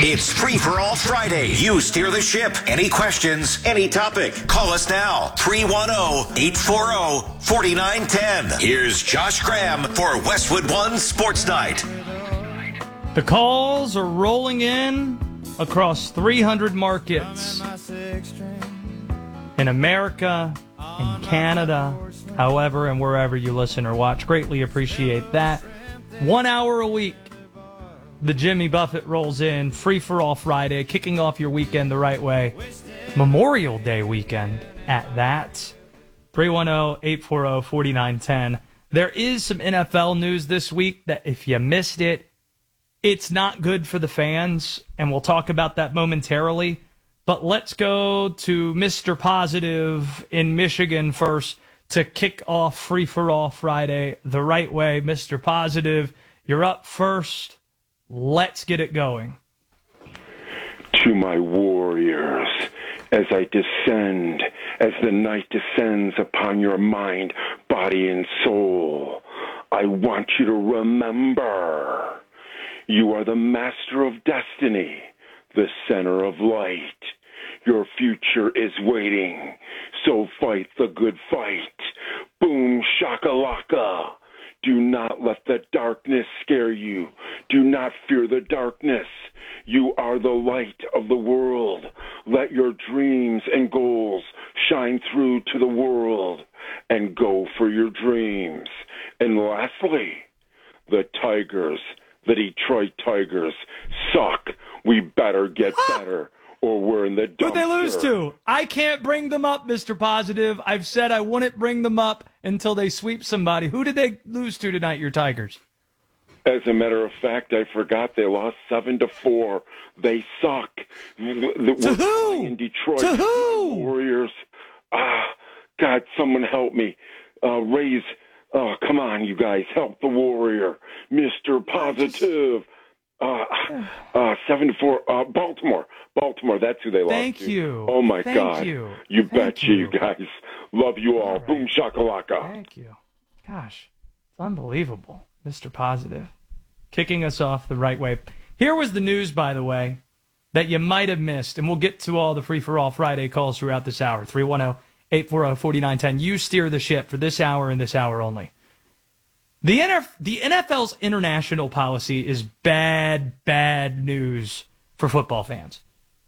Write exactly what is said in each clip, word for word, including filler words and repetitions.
It's Free for All Friday. You steer the ship. Any questions, any topic. Call us now. three one zero, eight four zero, four nine one zero. Here's Josh Graham for Westwood One Sports Night. The calls are rolling in across three hundred markets in America, in Canada, however, and wherever you listen or watch. Greatly appreciate that. One hour a week, the Jimmy Buffett rolls in, Free for All Friday, kicking off your weekend the right way. Memorial Day weekend at that. three one zero, eight four zero, four nine one zero. There is some N F L news this week that if you missed it, it's not good for the fans, and we'll talk about that momentarily. But let's go to Mister Positive in Michigan first to kick off Free for All Friday the right way. Mister Positive, you're up first. Let's get it going. To my warriors, as I descend, as the night descends upon your mind, body, and soul, I want you to remember, you are the master of destiny, the center of light. Your future is waiting, so fight the good fight. Boom shakalaka. Do not let the darkness scare you. Do not fear the darkness. You are the light of the world. Let your dreams and goals shine through to the world and go for your dreams. And lastly, the Tigers, the Detroit Tigers, suck. We better get better, or we're in the dumpster. Who'd they lose to? I can't bring them up, Mister Positive. I've said I wouldn't bring them up until they sweep somebody. Who did they lose to tonight, your Tigers? As a matter of fact, I forgot they lost seven to four. They suck. To who? In Detroit. To who? Warriors. Ah, God, someone help me. Uh, raise. Oh, come on, you guys, help the Warrior, Mister Positive. Uh, uh, seven to four. Uh, Baltimore. Baltimore. That's who they lost. Thank to. you. Oh my Thank God. You. You Thank betcha, you. you guys. Love you all. all right. Boom shakalaka. Thank you. Gosh, it's unbelievable, Mister Positive, kicking us off the right way. Here was the news, by the way, that you might have missed, and we'll get to all the Free for All Friday calls throughout this hour. three one zero, eight four zero, four nine one zero. You steer the ship for this hour and this hour only. The N F- the N F L's international policy is bad, bad news for football fans.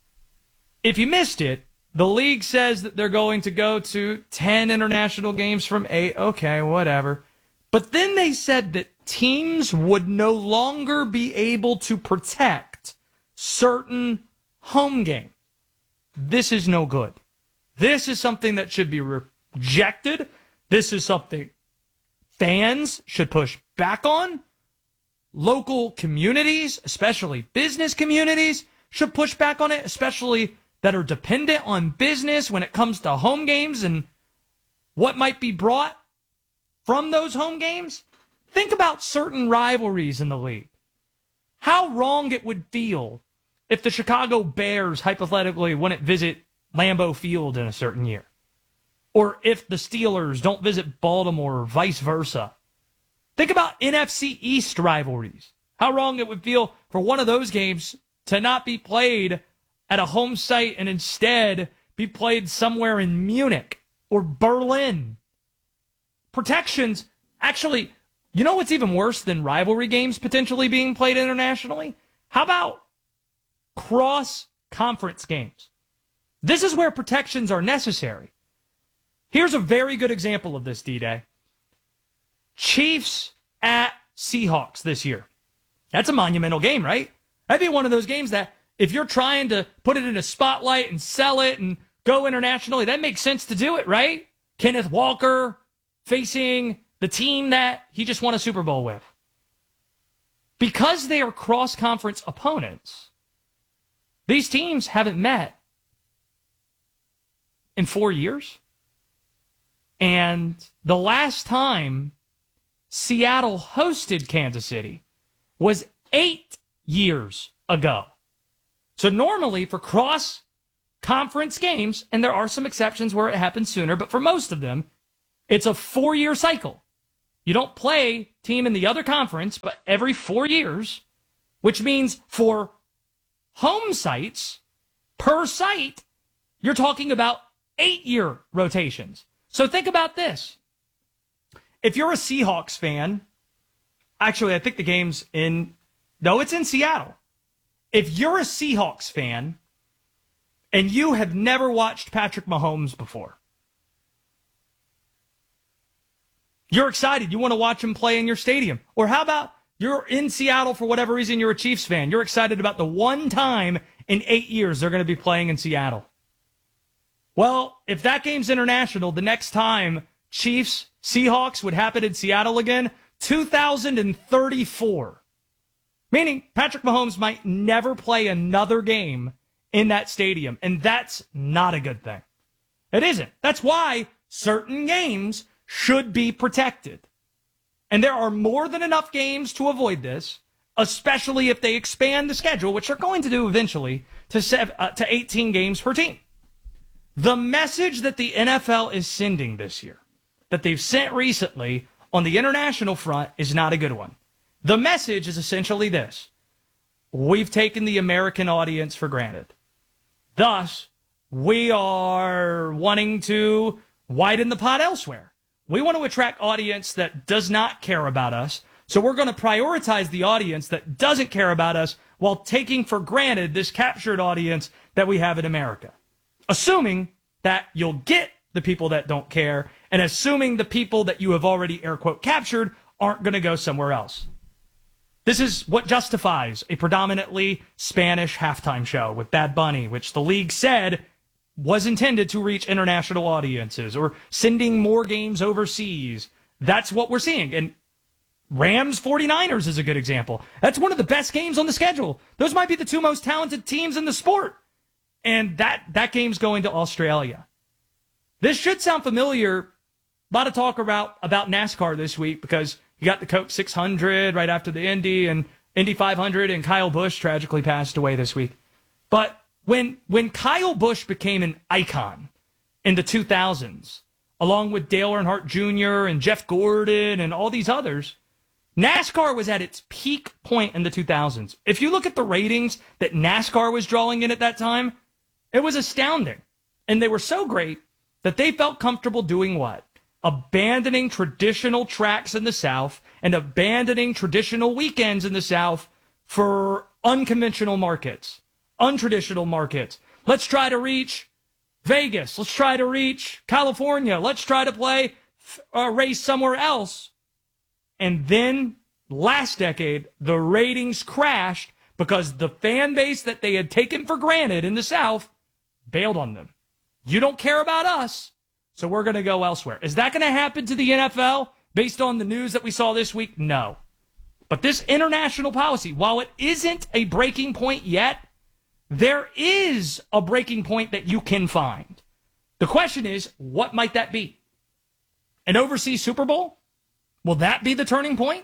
If you missed it, the league says that they're going to go to ten international games from eight. Okay, whatever. But then they said that teams would no longer be able to protect certain home games. This is no good. This is something that should be rejected. This is something fans should push back on. Local communities, especially business communities, should push back on it, especially that are dependent on business when it comes to home games and what might be brought from those home games. Think about certain rivalries in the league. How wrong it would feel if the Chicago Bears hypothetically wouldn't visit Lambeau Field in a certain year. Or if the Steelers don't visit Baltimore or vice versa. Think about N F C East rivalries. How wrong it would feel for one of those games to not be played at a home site and instead be played somewhere in Munich or Berlin. Protections, actually, you know what's even worse than rivalry games potentially being played internationally? How about cross-conference games? This is where protections are necessary. Here's a very good example of this, D-Day. Chiefs at Seahawks this year. That's a monumental game, right? That'd be one of those games that if you're trying to put it in a spotlight and sell it and go internationally, that makes sense to do it, right? Kenneth Walker facing the team that he just won a Super Bowl with. Because they are cross-conference opponents, these teams haven't met in four years. And the last time Seattle hosted Kansas City was eight years ago. So normally for cross-conference games, and there are some exceptions where it happens sooner, but for most of them, it's a four-year cycle. You don't play team in the other conference, but every four years, which means for home sites per site, you're talking about eight-year rotations. So think about this. If you're a Seahawks fan, actually, I think the game's in, no, it's in Seattle. If you're a Seahawks fan and you have never watched Patrick Mahomes before, you're excited. You want to watch him play in your stadium. Or how about you're in Seattle for whatever reason, you're a Chiefs fan. You're excited about the one time in eight years they're going to be playing in Seattle. Well, if that game's international, the next time Chiefs, Seahawks would happen in Seattle again, two thousand thirty-four. Meaning Patrick Mahomes might never play another game in that stadium. And that's not a good thing. It isn't. That's why certain games should be protected. And there are more than enough games to avoid this, especially if they expand the schedule, which they're going to do eventually, to seven, uh, to eighteen games per team. The message that the N F L is sending this year, that they've sent recently on the international front, is not a good one. The message is essentially this: we've taken the American audience for granted. Thus, we are wanting to widen the pot elsewhere. We want to attract audience that does not care about us, so we're going to prioritize the audience that doesn't care about us while taking for granted this captured audience that we have in America. Assuming that you'll get the people that don't care, and assuming the people that you have already air quote captured aren't going to go somewhere else. This is what justifies a predominantly Spanish halftime show with Bad Bunny, which the league said was intended to reach international audiences, or sending more games overseas. That's what we're seeing. And Rams forty-niners is a good example. That's one of the best games on the schedule. Those might be the two most talented teams in the sport. And that, that game's going to Australia. This should sound familiar. A lot of talk about, about NASCAR this week because you got the Coke six hundred right after the Indy and Indy five hundred, and Kyle Busch tragically passed away this week. But when when Kyle Busch became an icon in the two thousands, along with Dale Earnhardt Junior and Jeff Gordon and all these others, NASCAR was at its peak point in the two thousands. If you look at the ratings that NASCAR was drawing in at that time, it was astounding. And they were so great that they felt comfortable doing what? Abandoning traditional tracks in the South and abandoning traditional weekends in the South for unconventional markets, untraditional markets. Let's try to reach Vegas. Let's try to reach California. Let's try to play a race somewhere else. And then last decade, the ratings crashed because the fan base that they had taken for granted in the South bailed on them. You don't care about us, so we're going to go elsewhere. Is that going to happen to the N F L based on the news that we saw this week? No. But this international policy, while it isn't a breaking point yet, there is a breaking point that you can find. The question is, what might that be? An overseas Super Bowl? Will that be the turning point?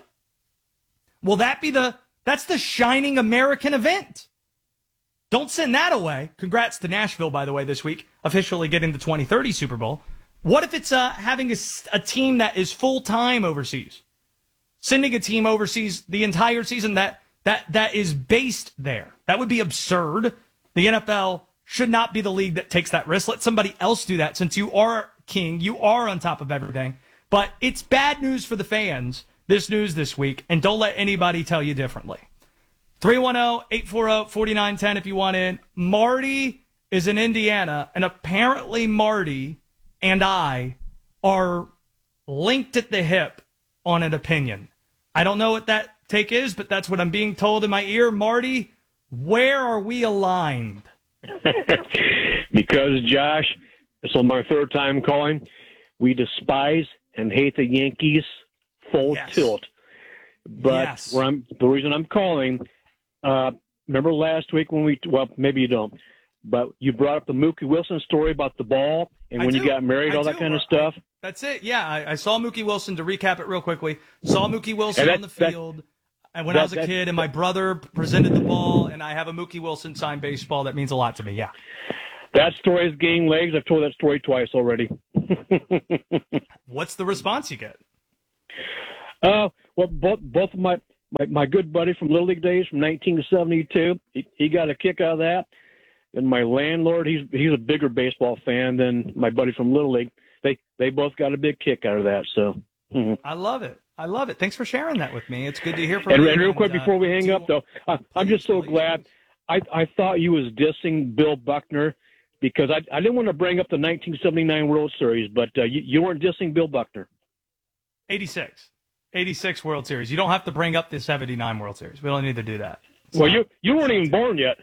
Will that be the, that's the shining American event? Don't send that away. Congrats to Nashville, by the way, this week, officially getting the twenty thirty Super Bowl. What if it's uh, having a, a team that is full-time overseas? Sending a team overseas the entire season that, that that is based there. That would be absurd. The N F L should not be the league that takes that risk. Let somebody else do that since you are king. You are on top of everything. But it's bad news for the fans, this news this week, and don't let anybody tell you differently. three one zero, eight four zero, four nine one zero if you want in. Marty is in Indiana, and apparently Marty and I are linked at the hip on an opinion. I don't know what that take is, but that's what I'm being told in my ear. Marty, where are we aligned? Because, Josh, this is my third time calling. We despise and hate the Yankees full yes. tilt. But yes. where I'm, the reason I'm calling, uh, remember last week when we, well, maybe you don't, but you brought up the Mookie Wilson story about the ball and I when do. you got married, I all do. that kind of stuff. That's it. Yeah, I, I saw Mookie Wilson, to recap it real quickly, saw Mookie Wilson that, on the that, field and when that, I was a that, kid, and my brother presented the ball, and I have a Mookie Wilson signed baseball. That means a lot to me, yeah. That story is gaining legs. I've told that story twice already. What's the response you get? Uh, well, both both of my my, my good buddy from Little League days from nineteen seventy-two. He, he got a kick out of that. And my landlord, he's he's a bigger baseball fan than my buddy from Little League. They they both got a big kick out of that. So mm-hmm. I love it. I love it. Thanks for sharing that with me. It's good to hear from and, you. And real quick and, before uh, we hang up, though, I, I'm just so glad. I, I thought you was dissing Bill Buckner because I, I didn't want to bring up the nineteen seventy-nine World Series, but uh, you, you weren't dissing Bill Buckner. eighty-six. eighty-six World Series. You don't have to bring up the seventy-nine World Series. We don't need to do that. So, well, you you weren't even born yet.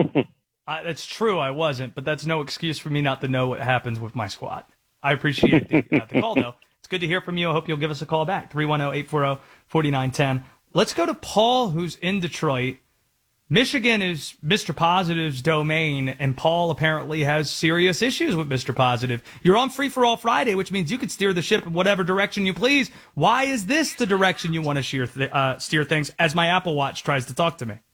I, that's true. I wasn't, but that's no excuse for me not to know what happens with my squad. I appreciate the, uh, the call, though. It's good to hear from you. I hope you'll give us a call back. three one zero, eight four zero, four nine one zero. Let's go to Paul, who's in Detroit. Michigan is Mister Positive's domain, and Paul apparently has serious issues with Mister Positive. You're on Free for All Friday, which means you could steer the ship in whatever direction you please. Why is this the direction you want to steer, th- uh, steer things as my Apple Watch tries to talk to me?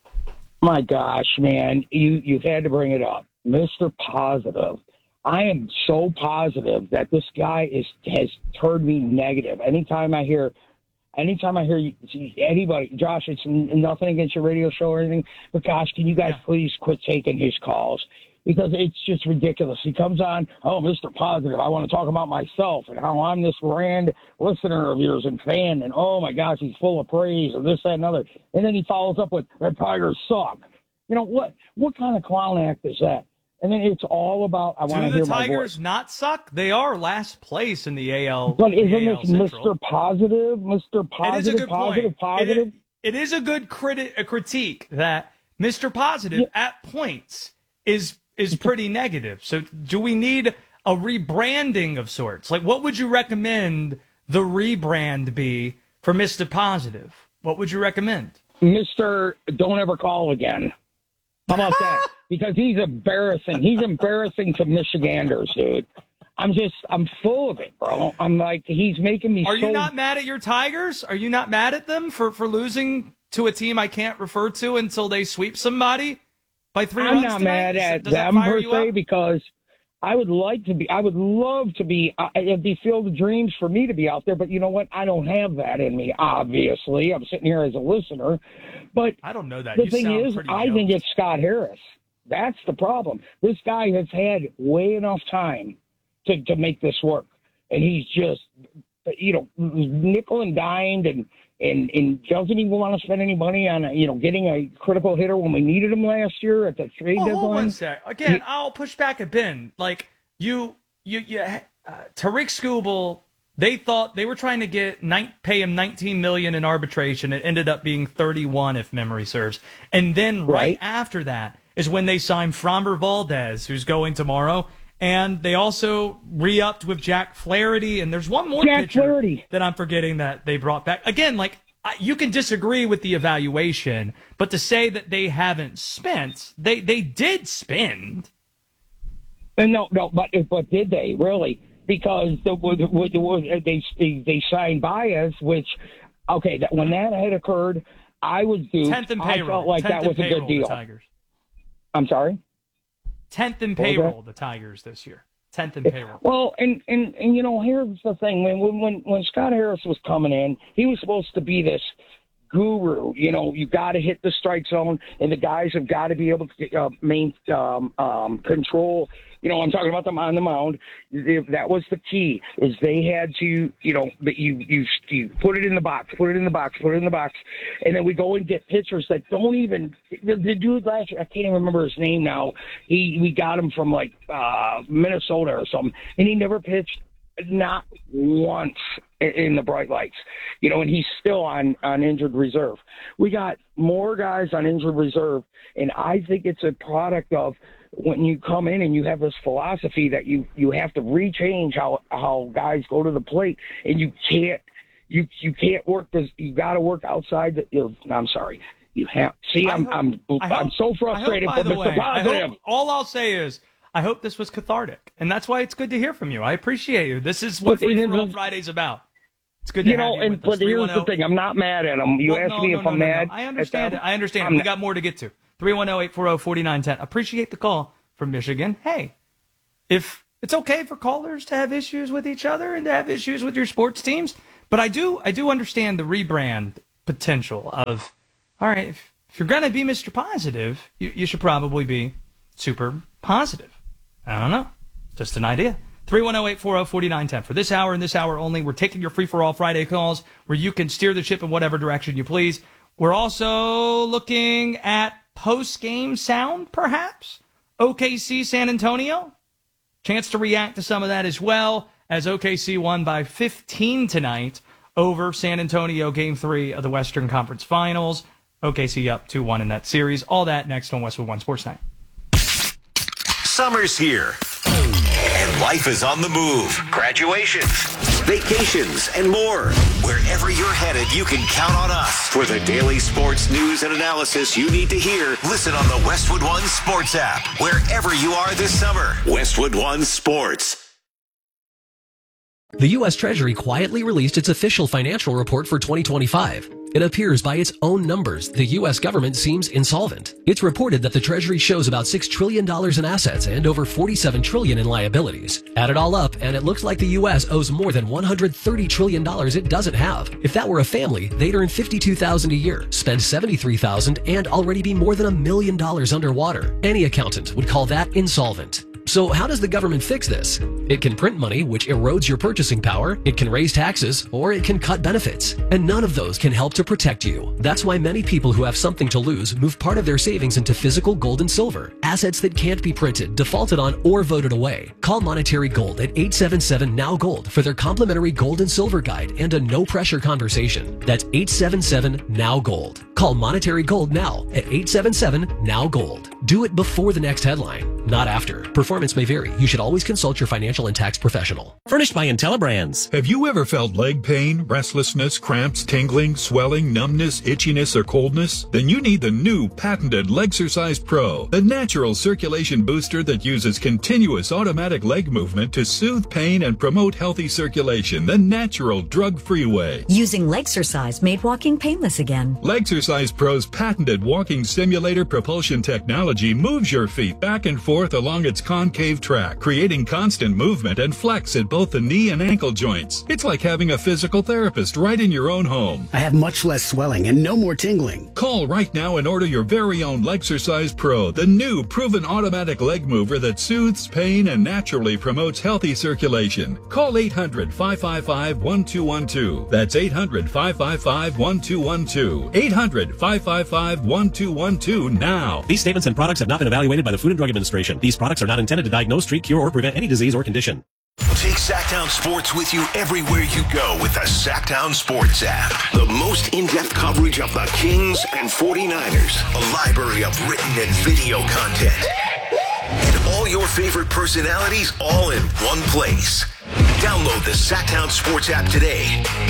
My gosh, man, you, you had to bring it up. Mister Positive. I am so positive that this guy is has turned me negative. Anytime I hear Anytime I hear you, anybody, Josh, it's nothing against your radio show or anything, but gosh, can you guys please quit taking his calls? Because it's just ridiculous. He comes on, oh, Mister Positive, I want to talk about myself and how I'm this grand listener of yours and fan, and oh my gosh, he's full of praise and this, that, and other. And then he follows up with, the Tigers suck. You know, what What kind of clown act is that? And then it's all about, I want to hear my voice. Do the Tigers not suck? They are last place in the A L. But isn't A L this Central. Mister Positive? Mister Positive, it is a good positive, point. positive? It is, it is a good criti- a critique that Mister Positive Yeah. at points is is pretty negative. So do we need a rebranding of sorts? Like, what would you recommend the rebrand be for Mister Positive? What would you recommend? Mister Don't ever call again. How about that? Because he's embarrassing. He's embarrassing to Michiganders, dude. I'm just, I'm full of it, bro. I'm like, he's making me Are so... you not mad at your Tigers? Are you not mad at them for, for losing to a team I can't refer to until they sweep somebody by three I'm runs not tonight? mad at Does that them, fire per you se, up? because I would like to be, I would love to be, uh, it'd be filled with dreams for me to be out there, but you know what? I don't have that in me, obviously. I'm sitting here as a listener. But I don't know that. the You thing sound is, pretty I yoked. think it's Scott Harris. That's the problem. This guy has had way enough time to, to make this work. And he's just, you know, nickel and dimed and, and, and doesn't even want to spend any money on, you know, getting a critical hitter when we needed him last year at the trade Well, hold deadline. one sec. Again, He- I'll push back a bin. Like, you, you, you, uh, Tariq Skubal, they thought they were trying to get nine, pay him nineteen million dollars in arbitration. It ended up being thirty-one, if memory serves. And then right, Right. after that is when they signed Framber Valdez, who's going tomorrow. And they also re-upped with Jack Flaherty. And there's one more Jack pitcher Flaherty. that I'm forgetting that they brought back. Again, like, I- you can disagree with the evaluation, but to say that they haven't spent, they, they did spend. And no, no, but but did they really? Because the, the, the, they, they they signed Baez, which okay, that when that had occurred, I was duped. tenth in I payroll. felt like tenth that in was a payroll, good deal. The Tigers. I'm sorry. tenth in What was payroll, the Tigers this year. tenth in payroll. Well, and, and, and you know, here's the thing: when when when Scott Harris was coming in, he was supposed to be this guru. You know, you got to hit the strike zone, and the guys have got to be able to uh, main um, um, control. You know, I'm talking about them on the mound. That was the key. Is they had to, you know, that you you you put it in the box, put it in the box, put it in the box, and then we go and get pitchers that don't even. The, the dude last year, I can't even remember his name now. He we got him from like uh, Minnesota or something, and he never pitched. Not once in the bright lights, you know, and he's still on, on injured reserve. We got more guys on injured reserve, and I think it's a product of when you come in and you have this philosophy that you, you have to rechange how, how guys go to the plate, and you can't you you can't work this. You got to work outside. The, you know, I'm sorry. You have see. I'm hope, I'm hope, I'm so frustrated I hope, by from the Mister way, I Positive. hope, all I'll say is I hope this was cathartic, and that's why it's good to hear from you. I appreciate you. This is what But it Free for All isn't- Friday's about. It's good to You have know, you and with us. but here's the three one zero thing: I'm not mad at him. You Well, asked no, me no, if no, I'm no, no. mad. I at understand them. it. I understand. I'm We not- got more to get to. three one zero, eight four zero, four nine one zero. Appreciate the call from Michigan. Hey, if it's okay for callers to have issues with each other and to have issues with your sports teams, but I do I do understand the rebrand potential of, all right, if, if you're going to be Mister Positive, you, you should probably be super positive. I don't know. Just an idea. three one zero, eight four zero, four nine one zero. For this hour and this hour only, we're taking your free-for-all Friday calls where you can steer the ship in whatever direction you please. We're also looking at post-game sound, perhaps. O K C San Antonio. Chance to react to some of that as well, as O K C won by fifteen tonight over San Antonio, Game three of the Western Conference Finals. O K C up two one in that series. All that next on Westwood One Sports Night. Summer's here, and life is on the move. Graduations, vacations, and more. Wherever you're headed, you can count on us. For the daily sports news and analysis you need to hear, listen on the Westwood One Sports app. Wherever you are this summer, Westwood One Sports. The U S Treasury quietly released its official financial report for twenty twenty-five. It appears by its own numbers the U S government seems insolvent. It's reported that the Treasury shows about six trillion dollars in assets and over forty-seven trillion dollars in liabilities. Add it all up, and it looks like the U S owes more than one hundred thirty trillion dollars it doesn't have. If that were a family, they'd earn fifty-two thousand dollars a year, spend seventy-three thousand dollars, and already be more than a million dollars underwater. Any accountant would call that insolvent. So how does the government fix this? It can print money, which erodes your purchasing power, it can raise taxes, or it can cut benefits. And none of those can help to protect you. That's why many people who have something to lose move part of their savings into physical gold and silver, assets that can't be printed, defaulted on, or voted away. Call Monetary Gold at eight seven seven, N O W Gold for their complimentary gold and silver guide and a no-pressure conversation. That's eight seven seven, N O W Gold. Call Monetary Gold now at eight seven seven, N O W Gold. Do it before the next headline, not after. Performance may vary. You should always consult your financial and tax professional. Furnished by IntelliBrands. Have you ever felt leg pain, restlessness, cramps, tingling, swelling, numbness, itchiness, or coldness? Then you need the new patented Legsercise Pro, the natural circulation booster that uses continuous automatic leg movement to soothe pain and promote healthy circulation the natural, drug-free way. Using Legsercise made walking painless again. Legsercise Pro's patented walking simulator propulsion technology moves your feet back and forth along its concave track, creating constant movement and flex at both the knee and ankle joints. It's like having a physical therapist right in your own home. I have much less swelling and no more tingling. Call right now and order your very own Legsercise Pro, the new proven automatic leg mover that soothes pain and naturally promotes healthy circulation. Call eight hundred, five five five, one two one two. That's eight hundred, five five five, one two one two. eight hundred, five five five, one two one two now. These statements and products have not been evaluated by the Food and Drug Administration. These products are not intended to diagnose, treat, cure, or prevent any disease or condition. Take Sacktown Sports with you everywhere you go with the Sacktown Sports app. The most in-depth coverage of the Kings and forty-niners. A library of written and video content. And all your favorite personalities all in one place. Download the Sacktown Sports app today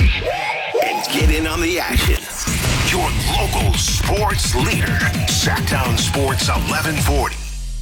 and get in on the action. Your local sports leader. Sacktown Sports eleven forty.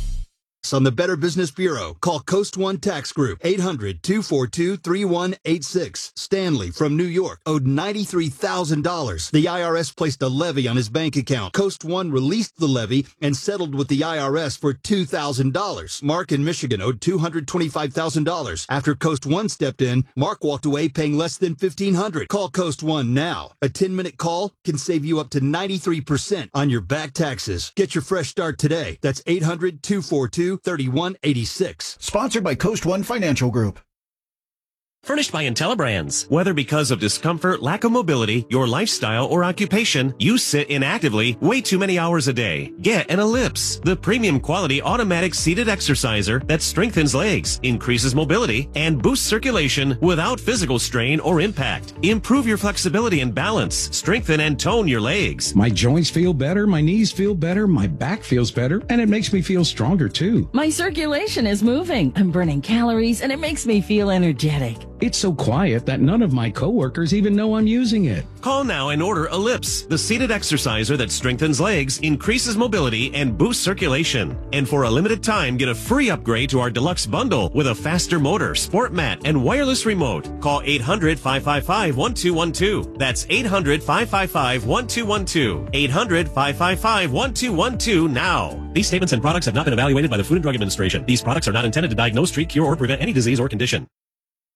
On the Better Business Bureau, call Coast One Tax Group, eight hundred, two four two, three one eight six. Stanley from New York owed ninety-three thousand dollars. The I R S placed a levy on his bank account. Coast One released the levy and settled with the I R S for two thousand dollars. Mark in Michigan owed two hundred twenty-five thousand dollars. After Coast One stepped in, Mark walked away paying less than fifteen hundred dollars. Call Coast One now. A ten-minute call can save you up to ninety-three percent on your back taxes. Get your fresh start today. That's eight hundred, two four two, thirty-one eighty-six. Sponsored by Coast One Financial Group. Furnished by IntelliBrands. Whether because of discomfort, lack of mobility, your lifestyle, or occupation, you sit inactively way too many hours a day. Get an Ellipse, the premium quality automatic seated exerciser that strengthens legs, increases mobility, and boosts circulation without physical strain or impact. Improve your flexibility and balance. Strengthen and tone your legs. My joints feel better, my knees feel better, my back feels better, and it makes me feel stronger too. My circulation is moving. I'm burning calories, and it makes me feel energetic. It's so quiet that none of my coworkers even know I'm using it. Call now and order Ellipse, the seated exerciser that strengthens legs, increases mobility, and boosts circulation. And for a limited time, get a free upgrade to our deluxe bundle with a faster motor, sport mat, and wireless remote. Call eight hundred, five five five, one two one two. That's eight hundred, five five five, one two one two. eight hundred, five five five, one two one two now. These statements and products have not been evaluated by the Food and Drug Administration. These products are not intended to diagnose, treat, cure, or prevent any disease or condition.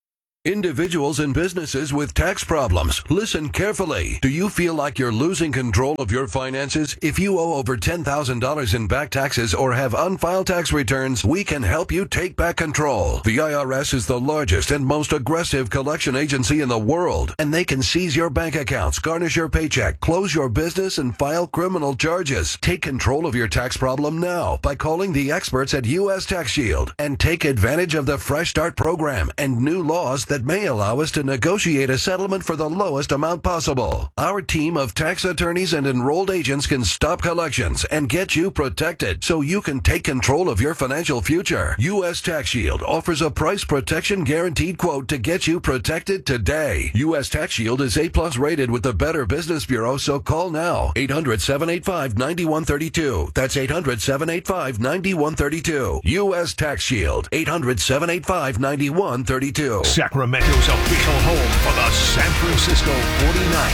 Individuals and businesses with tax problems, listen carefully. Do you feel like you're losing control of your finances? If you owe over ten thousand dollars in back taxes or have unfiled tax returns, we can help you take back control. The I R S is the largest and most aggressive collection agency in the world, and they can seize your bank accounts, garnish your paycheck, close your business, and file criminal charges. Take control of your tax problem now by calling the experts at U S Tax Shield and take advantage of the Fresh Start program and new laws that that may allow us to negotiate a settlement for the lowest amount possible. Our team of tax attorneys and enrolled agents can stop collections and get you protected so you can take control of your financial future. U S Tax Shield offers a price protection guaranteed quote to get you protected today. U S Tax Shield is A plus rated with the Better Business Bureau, so call now. eight hundred, seven eight five, nine one three two. That's eight hundred, seven eight five, nine one three two. U S Tax Shield. eight hundred, seven eight five, nine one three two. Sacramento's official home for the San Francisco forty-niners.